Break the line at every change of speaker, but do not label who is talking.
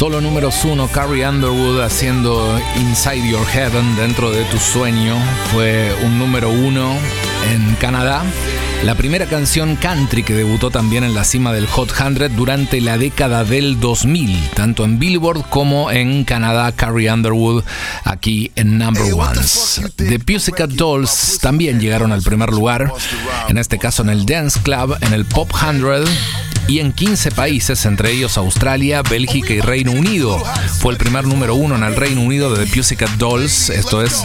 Solo números 1, Carrie Underwood haciendo Inside Your Heaven, dentro de tu sueño. Fue un número 1 en Canadá. La primera canción country que debutó también en la cima del Hot 100 durante la década del 2000, tanto en Billboard como en Canadá. Carrie Underwood aquí en Number Ones. The Pussycat Dolls también llegaron al primer lugar, en este caso en el Dance Club, en el Pop 100 y en 15 países, entre ellos Australia, Bélgica y Reino Unido. Fue el primer número 1 en el Reino Unido de The Pussycat Dolls, esto es